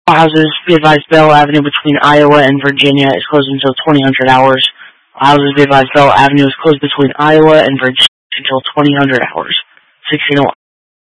Houses, be advised, Bell Avenue between Iowa and Virginia is closed until 2000 hours. Houses, be advised, Bell Avenue is closed between Iowa and Virginia until 2000 hours. 1601.